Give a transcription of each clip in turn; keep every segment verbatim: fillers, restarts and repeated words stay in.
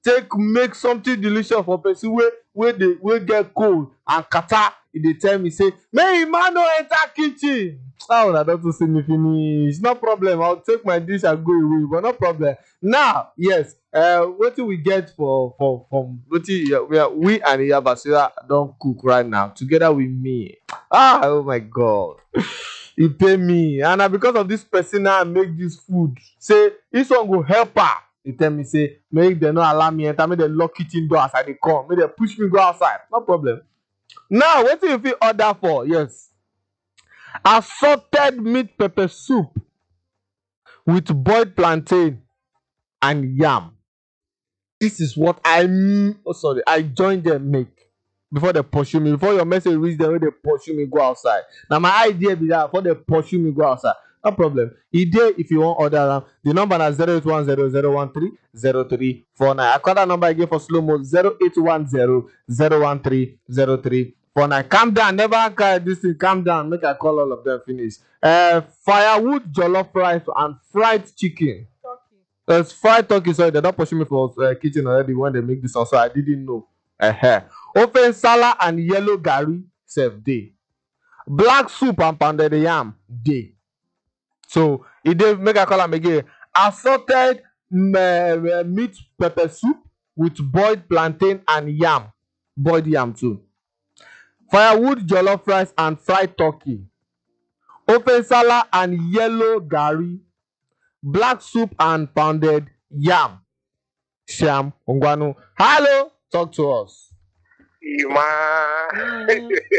take make something delicious for person wey wey dey wey get cold and catarrh. E dey tell me say make man no enter kitchen. Ah, una don too see me finish. No problem, I'll take my dish and go away, but no problem. Now, yes, uh, wetin we get for for from wetin we are we and Iya Basira don cook right now together with me. Ah, oh my God. He pay me, and na because of this person now I make this food. Say this one go help her. He tell me say make dem no allow me enter, make dem lock kitchen door as I dey come, make dem push me go outside. No problem. Now wetin you fit order for? Yes, assorted meat pepper soup with boiled plantain and yam. This is what I oh sorry I join them make before they pursue me. Before your message reach them, when they pursue me go outside. Now my idea be that before they pursue me go outside. No problem. E dey if you want order am. The number na zero eight one zero zero one three zero three four nine. I call that number again for slow mo zero eight one zero zero one three zero three four nine. Calm down, never carry this thing. Calm down. Make I call all of them finish. Uh, firewood jollof rice and fried chicken. There's fried turkey. Sorry, they don't push me for uh, kitchen already when they make this one, so I didn't know. Uh-huh. Open salad and yellow gari serve day. Black soup and pounded yam day. So it dey make I call am again. Assorted uh, meat pepper soup with boiled plantain and yam, boiled yam too. Firewood jollof rice and fried turkey. Open salad and yellow gari. Black soup and pounded yam. Sham Ongwanu. Hello, talk to us. Ima.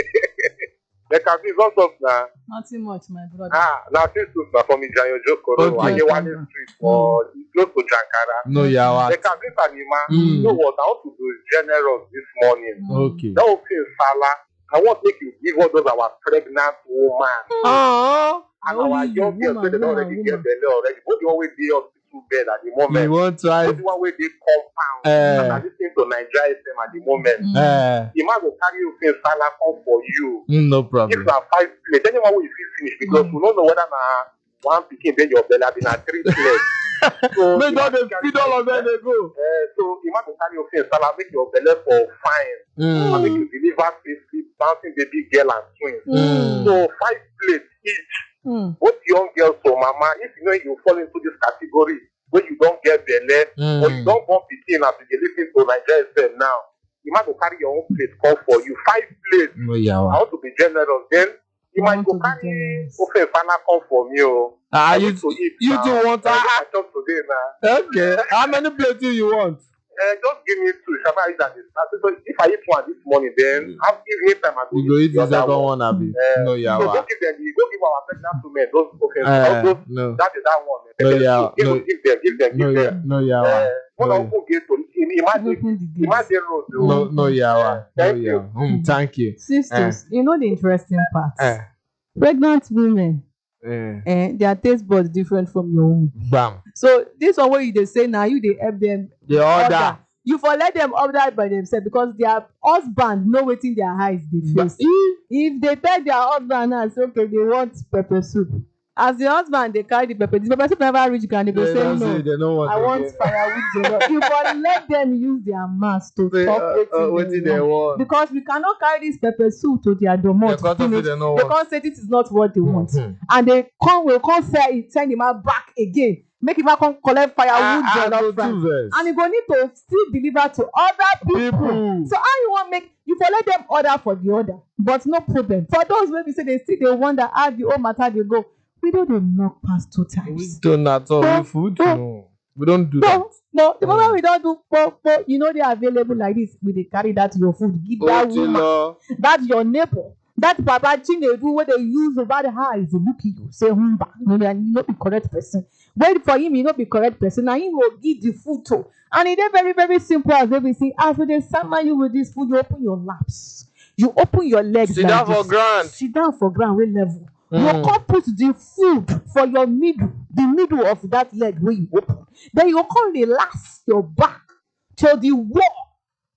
The cafe is not up now. Nothing much, my brother. Ah, now this is from Ijayo Jokoro. Okay. I get one street for close to Jankara. No, yeah. The cafe is Anima. Mm. You know what? I want to do generous this morning. Okay. That will feel Salah. I want to make you give all those our pregnant woman. Oh, And our young girls so they don't already get belly already. Both the one with the hospital bed at the moment. you want to try? Both the one with the compound. Eh. And I listen to Nigeria S M at the moment. Mm. Uh, The man will carry you feel Salah come for you. no If problem. na five plates, anyone will feel finish because we don't know whether na one pikin dey your belly, abi na three plates. So Make all the feed all of them they go. Uh, so the man will carry you feel Salah make your belly for fine. And make Mm. you deliver safely, bouncing baby girl and twins. Mm. So five plates each. Mm. Both young girls or mama, if you know you fall into this category where you don't get belly or you Mm. don't born pikin as you dey lis ten to Nigeria S M now, the man will carry your own plate come for you. Five plates. No, I yeah. want to be generous. Then you I might want go to be carry generous. ofe fana come for me. Oh. Ah, I you need to eat you now. do want I ah, I chop today now. okay. How many plates do you want? Uh, just give me two. Shama eat at this. So if I eat one this morning, then have evening time I go You go eat the other second one. one, Abi. Uh, No, yeah. So wa. go give them. the- Go give our pregnant women those ofe. Eh, those, no. that is that one. No, Then yeah, give, no. give them. Give them. No, Give yeah. them. No, yeah. wa. Uh, one No, of who get to imagine. Open the gates. Imagine road. oh. No, no, yeah. wa. No, Thank yeah. you. Mm, thank you. Sisters, you know the interesting part. Eh, Pregnant women, eh. eh, their taste buds different from your own. Bam. So this one where you dey say now you dey help them The order. You for let them order by themselves because their husband know wetin their eyes dey Ba- face. If they tell their husband now say okay they want pepper soup, as the husband dey carry the pepper, the pepper soup never reach ground, they go They say don't no. say they don't want I want again. firewood jollof. You for let them use their mouth to Say, talk uh, uh, wetin wetin they they want. want. Because we cannot carry this pepper soup to their They domot can't say finish. they don't They want. can't say this is not what they want. Mhm. And they come will come sell it, send him out back again. Make him come collect firewood I, I go jollof rice. do this. And he go need to still deliver to other people. People. So how you want make you for let them order for the order, but no problem. For those wey be say they still dey wonder how the whole matter dey go, we don dey knock pass two We times. don't at all. No, We food? no. No. We don't do that. No, no, the Mm. moment we don do po po, you know they available like this, we dey carry that your food give that Oh, woman, Tilo. that your neighbor, that papa chinedu wey dey use over the eyes dey look you say humba, no be no be correct person. Wait for him, he no be correct person, na him go give the food to. And e dey very very simple as wey be say as we dey sama you with this food, you open your laps, you open your legs Sit like down this. for ground. Sit down for ground wey level. You Mm. come put the food for your middle, the middle of that leg wey you open. Then you come relax your back till the wall.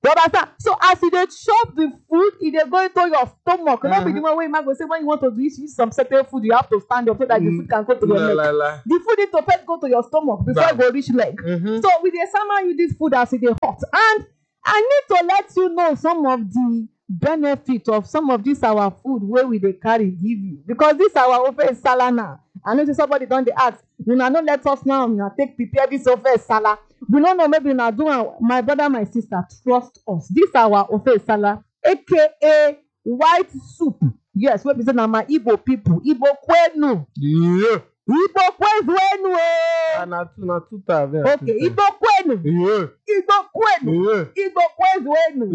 You understand? So as you dey chop the food, e dey go into your stomach. Uh-huh. No be the one wey man go say when you want to eat some certain food, you have to stand up so that mm. the food can go to your la, leg. La, la. The food need to first go to your stomach before it go reach leg. Mm-hmm. So we dey sama you this food as e dey hot. And I need to let you know some of the benefit of some of this our food wey we dey carry give you, because this our ofe nsala now. I know somebody don dey ask, una no let us now una take prepare this ofe nsala. We no know, maybe una do am. My brother, my sister, trust us. This our ofe nsala, aka white soup. Yes, wey be say na my Igbo people, Igbo kwenu. Yeah. Igbo kwenu eh. Na two na two thousand. Okay, Igbo kwenu. Yeah. Igbo kwenu. Yeah. Igbo kwenu.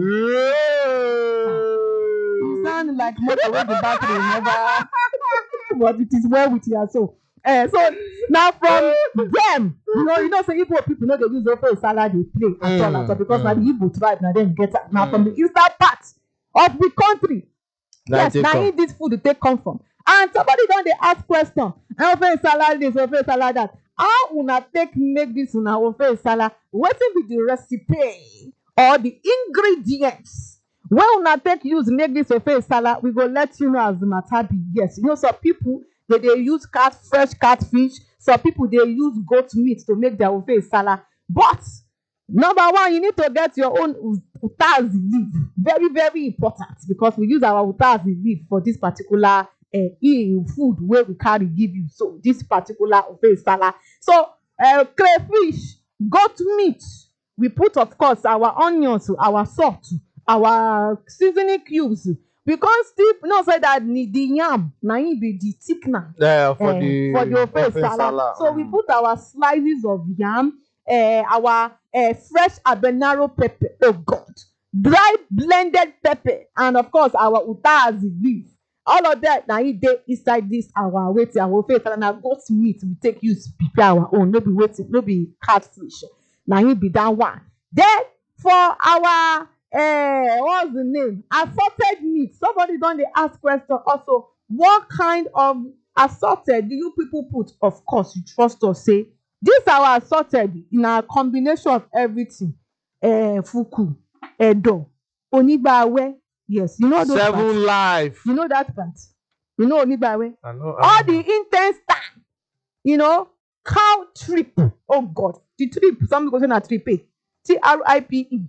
Yeah. You sound like motor with the battery never. But it is well with your soul. Uh, so now from them, you know, you know, so Igbo people know they use ofe nsala they play at all, at all, because mm. now the Igbo tribe now then get now mm. from the eastern part of the country. That yes, now in this food to take come from. And somebody don dey ask question. Ofe nsala this, ofe nsala that. How una take make this una ofe nsala? Wetin be the recipe or the ingredients? When una take use make this ofe nsala, we go let you know as the matter be. Yes, you know some people they dey use cat fresh catfish. Some people they use goat meat to make their ofe nsala. But number one, you need to get your own utazi leaf. Very, very important, because we use our utazi leaf for this particular uh, food where we carry give you. So this particular ofe nsala. So uh, crayfish, goat meat. We put, of course, our onions, our salt, our seasoning cubes. Because Steve no say that the yam na im be the thickener yeah, for, uh, the, for the ofe nsala. So we put our slices of yam, uh, our uh, fresh habanero pepper, oh God, dry blended pepper, and of course our utazi leaf. All of that now it dey inside this our waiting our ofe nsala. Na goat meat we take use prepare our own. No be waiting, no be catfish. Now it be that one. Then for our uh, what's the name? Assorted meat. Somebody don dey ask question also. What kind of assorted do you people put? Of course, you trust us. Say this our assorted in a combination of everything. Uh, fuku, edo, onigbawe. Yes, you know those Seven parts. Life. You know that part. You know onigbawe. I know. I All know. the intense time. You know, cow trip. Oh God, the trip. Some people say na trip. T R I P E.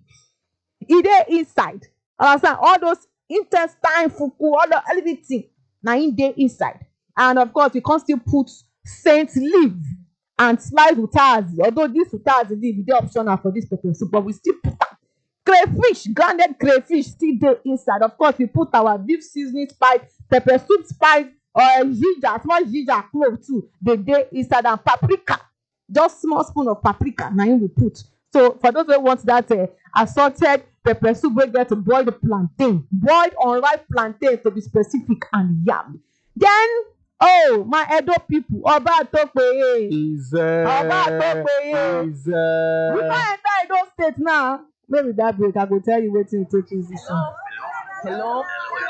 E dey inside. Understand? All those intestine, fuku, all the everything. Now in dey inside. And of course, we can still put saint leaf and slice utazi. Although this utazi leaf is the optional for this pepper soup, but we still put that. Crayfish, grounded crayfish still dey inside. Of course, we put our beef seasoning spice, pepper soup spice, or ginger, small ginger, clove too. They dey inside, and paprika. Just small spoon of paprika. Now we put. So for those who want that uh, assorted pepper soup, we get boiled plantain, boiled unripe plantain to be specific, and yam. Then, oh, my Edo people, Oba Atokpeye. Is Oba Atokpeye. Is uh... We can't enter Edo State now. Maybe that break, I go tell you what to take this this one. Hello?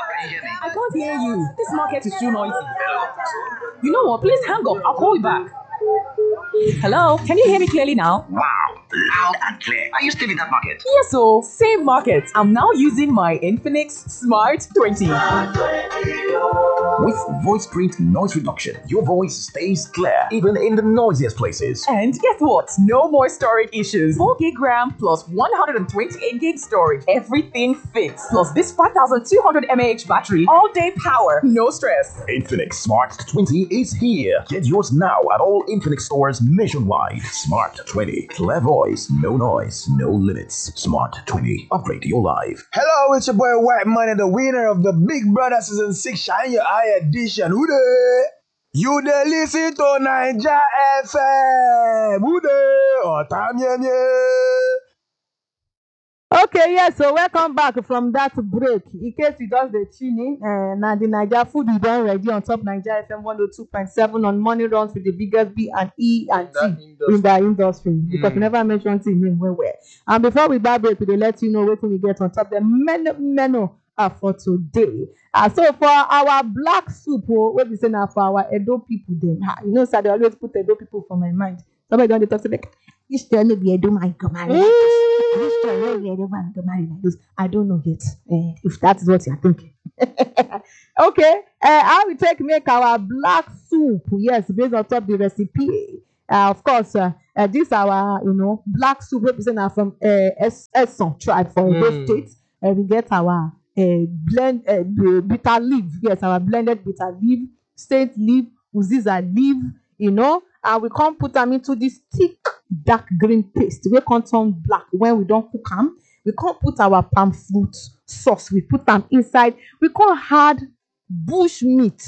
I can't hear you. This market is too noisy. You know what? Please hang up. I'll call you back. Hello? Can you hear me clearly now? Wow, loud and clear. Are you still in that market? Yes, so same market. I'm now using my Infinix Smart twenty. With voice print noise reduction, your voice stays clear even in the noisiest places. And guess what? No more storage issues. four gig RAM plus one hundred twenty-eight gig storage. Everything fits. Plus this five thousand two hundred milliamp hour battery. All day power. No stress. Infinix Smart twenty is here. Get yours now at all Infinix stores nationwide. Smart twenty. Clear voice, no noise, no limits. Smart twenty. Upgrade your life. Hello, it's your boy White Money, the winner of the Big Brother Season six Shine Your Eye edition. Who dey? You dey listen to Naija F M. Who dey? Otamyemye. Okay, yes, so welcome back from that break. In case you just dey tune in, uh, now the Naija food we done ready on top Naija F M one oh two point seven on morning runs with the biggest B and E and T in the industry. Mm. Because we never mention T name where where. And before we back break, we dey let you know what we get on top the menu menu uh, for today. Uh, so for our black soup, oh, what we say now for our Edo people then. Uh, you know, so they always put Edo people for my mind. Somebody don't talk to me. This tell me be Edo my command. This tell me be Edo. never get married like this. I don't know yet. Uh, if that is what you're thinking. Okay. Uh, how we take make our black soup? Yes, based on top the recipe. Uh, of course, uh, uh, this our you know black soup represent from uh, Esson tribe for those Mm. states. Uh, we get our uh, blend uh, b- bitter leaf. Yes, our blended bitter leaf, state leaf, uziza leaf. You know, and we come put them into this thick dark green paste. We come turn black when we don't cook them. We come put our palm fruit sauce. We put them inside. We come add bush meat.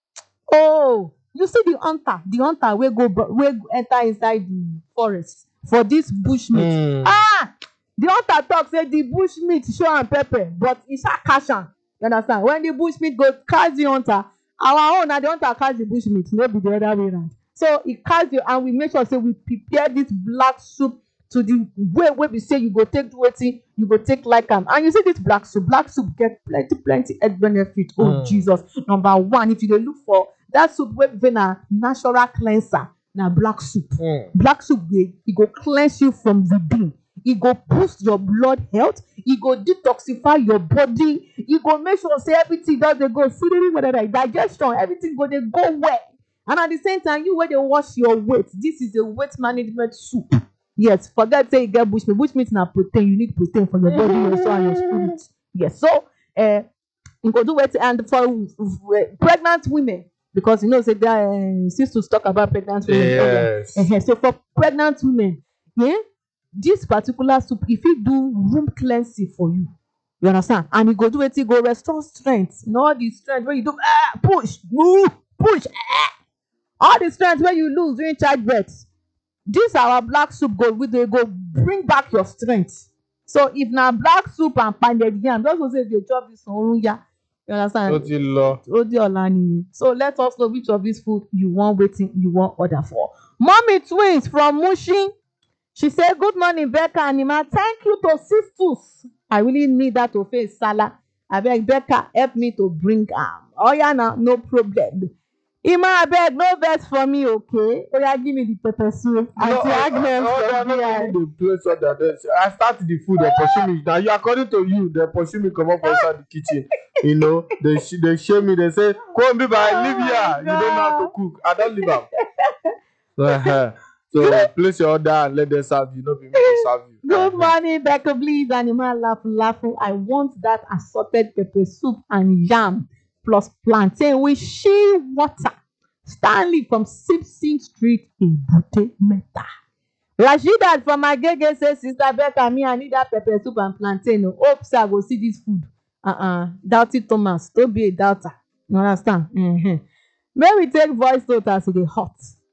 Oh, you see the hunter, the hunter wey go bu- wey go enter inside the forest for this bush meat. Mm. Ah, the hunter talk say the bush meat show am pepper, but e sha catch am. You understand? When the bush meat go catch the hunter, our own na the hunter catch the bush meat, no be the other way round. So e catch the, and we make sure say we prepare this black soup to the way wey be say you go take do wetin you go take like am. And you see this black soup, black soup get plenty plenty health benefit. Oh Mm. Jesus! Number one, if you dey look for that soup wey be say na natural cleanser, na black soup. Mm. Black soup dey e go cleanse you from within. E go boost your blood health. E go detoxify your body. E go make sure say everything don dey go freely, whether like digestion, everything go dey go well. And at the same time, you wey dey watch your weight, this is a weight management soup. Yes, forget say you get bush meat. Bush meat na protein. You need protein for your body, your soul, and your spirit. Yes, so uh, you go do wetin, and for uh, pregnant women, because you know say there uh, sisters talk about pregnant women. Yes. Uh-huh. So for pregnant women, yeah, this particular soup, if you do room cleansing for you, you understand, and you go do it, go restore strength. You know all the strength when you do ah push, move, push, ah, all the strength when you lose during childbirth. This our black soup go with dey go bring back your strength. So if na black soup and pounded yam, just go say if you chop this one, yeah, you understand? Ó ti lọ. Ó di ọ̀la nìyẹn. So let us know which of these food you wan wetin you wan order for. Mommy twins from Mushin. She say good morning Becca and Ima. Thank you to sisters. I really need that to face Salah. Abeg Becca help me to bring am. Oya na no problem. Ima abeg no vex for me, okay? Oya give me the pepper soup. Aunty Agnes from no, here. no, the place where they are. I start the food, they pursue me. Now you, according to you, they pursue me come up inside the kitchen. You know, they sh- they shame me. They say, "Come, baby, I live here. You don't know how to cook. I don't live out." So, uh, so place your order and let them serve you. No be me to serve you. Good morning, Becca, please. Animal laugh, laughing. I want that assorted pepper soup and yam plus plantain with shea water. Stanley from Simpson Street in Butte Meta. Rashidat from Agege says, Sister Becca, me, I need that pepper soup and plantain. Oh, hope say I go see this food. Uh-uh. Doubty Thomas. Don't be a doubter. You understand? Mm-hmm. May we take voice note as it is hot.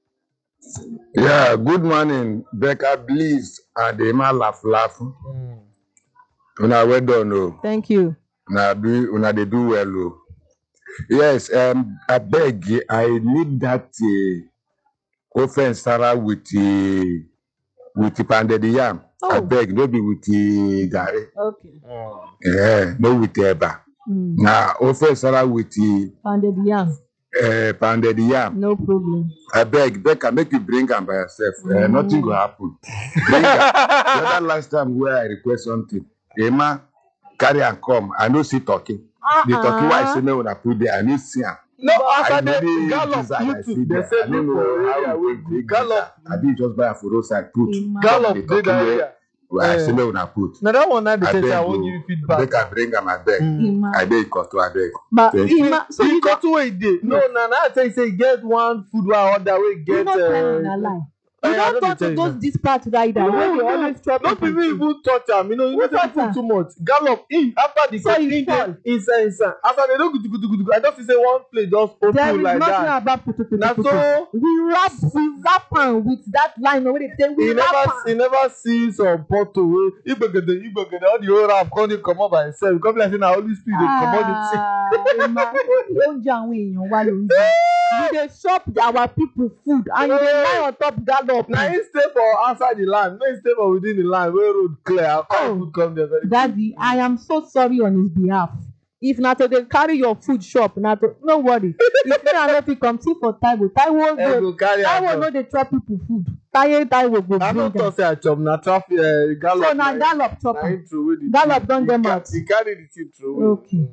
Yeah, good morning, Becca Bliss and Emma Laugh Laugh. Mm. Una well done, oh. Thank you. Una do, una they do well, oh. Yes, um, I beg, I need that uh, offense Sarah with the with the pounded yam. Oh. I beg, maybe with the gari. Okay. Mm. Yeah, no with the eba. Mm. Now, offense Sarah with the Pounded yam. uh, pounded yam. No problem. I beg, Becca, make you bring am by yourself. Uh, Mm. Nothing will happen. Bring am. The other last time where I request something, Emma carry am come. I no see talking. Uh-uh. The talking why I say me when I put there, I no see am. No, I after the really gallop use that, I see YouTube, they there. say I don't look know for how area we wey take good. take Gallop, I did just buy am for roadside put. Emma. gallop The dey talking that where area. where I Eh. say me when I put. Na that one na dey I say beg say I wan you, give you feedback. make I bring am, I beg. Mm. Emma. I beg you, to I beg. But Thank you. Emma, so The you don't, cotton wey e dey. No, na na I tell you say e get one food wey I order wey you get. don't tell me Uh, na lie. Eh, You I don't no talk dey to tell you those now. dispatch rider No, wey dey no, always chop no people be me food. even touch am. You know, you Who know say the touch am? food too much. Gallop in after the So cotton you in dey fall. inside inside. As I dey do gudu gudu gudu, I just see say one plate just There open is like nothing that. about putu putu Na putu. so We wrap we wrap am with that line wey dey say we he wrap never am. he never see some bottle wey igbegede igbegede all the whole wrap come dey comot by itself. Come be like say na only speed dey comot the thing. Ah, Emma, o- oúnjẹ àwọn èèyàn wa ló ń jẹ. We dey chop our people food and you dey lie on top gallop. Na him stay for outside the land, no him stay for within the land wey road clear. How come Oh. food come there very quick? Daddy, I am so sorry on his behalf. if na to dey carry your food shop na to no worry if me and no fit come see for Taiwo Taiwo Eh, go go carry am Taiwo come. no dey chop people food Taye Taiwo go I no bring am talk say I chop na traffic uh, gallop. so na gallop chop na am him throw away the Gallop thing. don He get ca- mouth. He carry the thing throw away. okay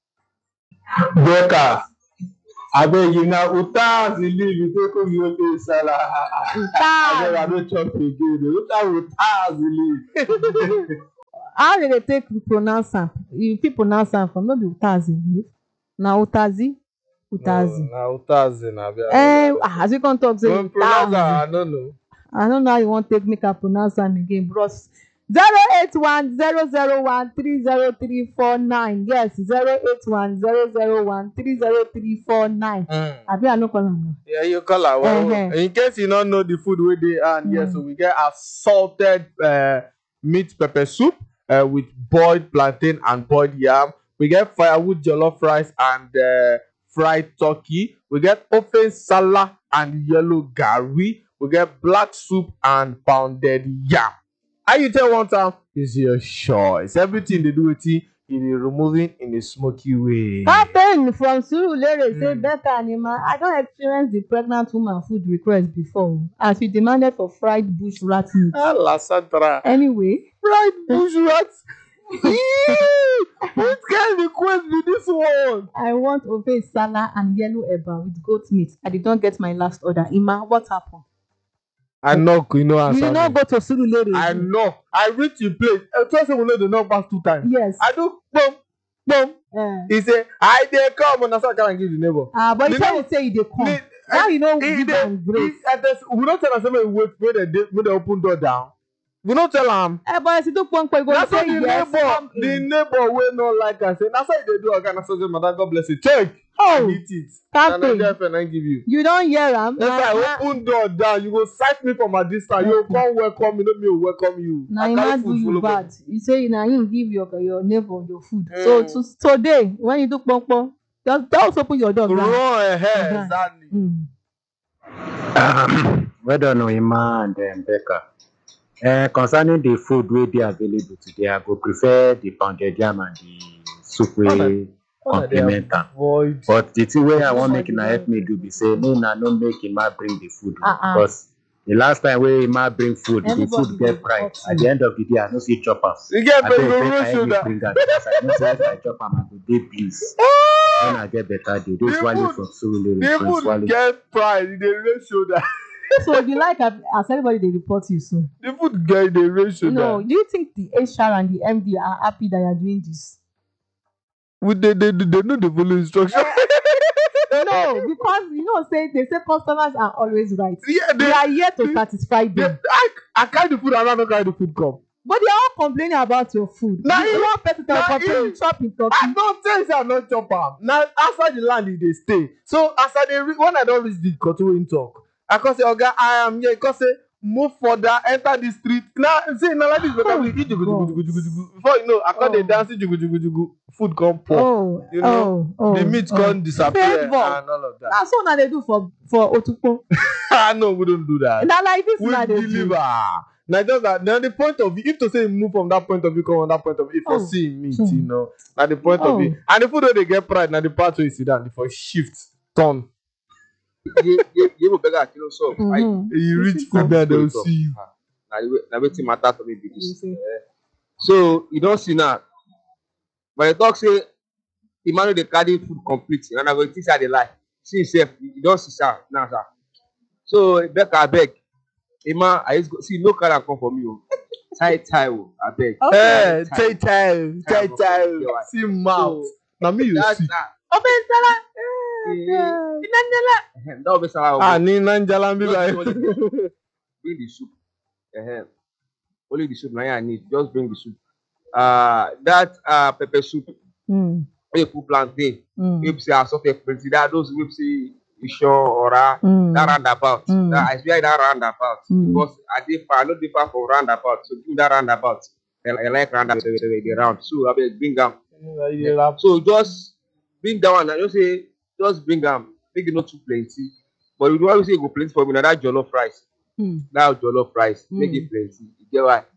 Beka, abeg you na uta as you live, you take home your day sala. Abeg I no chop again. Uta uta as you live. how they dey take pronounce am you fit pronounce am from no be utazi na utazi utazi No, na utazi na be. eh ah, as you come talk say When pronounce am, utazi I no know. I don't know how you wan take make I pronounce am again bros zero eight one zero zero one three zero three four nine yes zero eight one zero zero one three zero three four nine Mm. abi I no call am now. Yeah, you call her. Well, Uh-huh. in case you don't know the food we dey and yes, Mm. so we get assorted uh, meat pepper soup uh, with boiled plantain and boiled yam. We get firewood jollof rice and uh, fried turkey. We get ofe salad and yellow gari. We get black soup and pounded yam. How you tell one time is your choice. Everything they do with it, it is removing in a smoky way. Captain from Surulere say Becca Anima I don experience the pregnant woman food request before as she demanded for fried bush rat meat. Allah Sandra. Anyway Fried bush rats. What kind of request be this one? I want ofe salad and yellow eba with goat meat. I did not get my last order. Ima, what happened? I know, you know, You answer did not me. go to Surulere. I know. I reach the place. I tell someone know the knock pass two times. Yes. I do boom, boom. Eh. He say, I dey come, and that's why I can't give the neighbor. Ah, but You you tell know- you say you dey come. Me- Now you know He give dey- am grace. he- and there's- we don't tell am say make we wait when they dey- when they open door down. We don't tell am. Eh, but you do pon pon, you go That's why say the yes. neighbor, come the in. neighbor wey no like am say, that's why they do oga na so say madam God bless you. Take, Oh, eat it. Captain. Na Nigeria F N I give you. You don hear am? If I Na open door down, you go sight me from a distance. You Okay. come welcome me, no me will welcome you. na I him carry man do food you follow bad. body. You say na him give your your neighbor your food. So Mm. to, today when you do pon pon, just just open your door. Run ground. ahead, Mhm. exactly. Mm. Well done, Oima and um, Becca. Uh, concerning the food wey dey available today, I go prefer the pounded yam and the soup wey complement am. Avoid. But the thing wey I wan make Nobody una don help me do be say make una no make Emma bring the food o. Uh-uh. Because the last time wey Emma bring food, the Everybody food dey get price. report At the end of the day, I no fit chop am. You get Abeg, baby go make roll I help shoulder. you bring am because I know say if I chop am, I go dey bliss. When I get better day, those The swallow food- from Surulere, The from food swallow. get pride, they raise shoulder. So you like as as everybody dey report you so. The food get they raise shoulder. No, do you think the H R and the M D are happy that you are doing this? With they, they, they know the follow instruction. No, because you know say they say customers are always right. Yeah, We they, are here to satisfy they, them. I, I carry the food and I don't carry the food come. But they are all complaining about your food. Na You it- one person na can complain it- you chop in turkey. I don't tell you I not chop am. Now outside the land they stay. So as I dey re- when I don't reach the Kotu in talk, I can say, Oga, I am here. Because say move further, enter the street. Now see now like this, but Oh, we eat jugu jugu God. jugu jugu jugu. Before you know, I can Oh. dey dance jugu jugu jugu. Food come pour. Oh, You know, oh, oh, the meat oh. come disappear Favour. and all of that. Na so na dey do for for Otukpo. Ah no, we don't do that. Na like this We na dey do. deliver. Now just that. Now the point of view, if to say move from that point of view, come on that point of view, for Oh. seeing meat, Hmm. you know. Now the point of Oh. view, and the food where they get pride, now the part where you sit down, the for shift, turn. Ye ye ye go beggar kill so. I Mhm. You reach This is food there, so- they'll so- see you. na the way na wetin matter to me be You this. see. Eh, so you don see now when you talk say emmanuel dey carry food complete and I go think say I dey lie see sef you don see sir now sir so becca abeg emma I just go see no carry am come for me o tie tie o abeg. Eh, Tie, tay tay, tay Tie, tay, tie. see mouth. So, Now me you that see. na Open sala. Eh, Inanela. ehem, that obe sara Ah, obe ni nanjalan be Just like. only bring the soup ehem only the soup na him I need just bring the soup uh, that uh, pepper soup Mm, wey you put plantain. mm, Wey be say assorted plenty that those wey be say isan ora mm. that roundabout Mm. that I swear that roundabout Mm. because I dey far I no dey far from roundabout so give me that roundabout I, I like roundabout the, the, the round so abeg bring am so just bring that one I know say just bring am make e no too plenty but the one wey say e go plenty for me na that jollof rice Mm. that jollof rice make Mm. e plenty you get why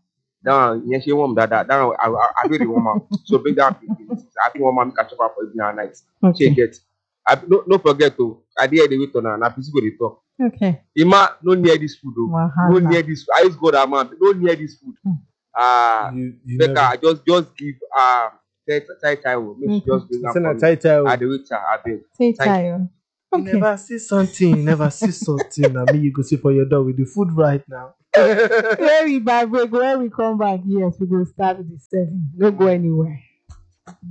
That one, yeah, she warm that that. That one, I I, I really warm up. So bring down fifty. I think one man catch up for evening and night. She Okay. get. I no no forget to. I did the wait on her. Na busy go dey talk. Okay. Ima no near this food though. No Wahala. near this. I use God amount. No near this food. Hmm. Ah, You, you Becca, never. I just just give um Tai Tai Tai. Make she Okay. just bring am Send for a me. title. I the waiter. I beg. Say Thank tayo. You Okay. never see something, you never see something. I mean, you go see for your dog with the food right now. When we back, when we come back, yes, we go start with the seven. Don't go anywhere.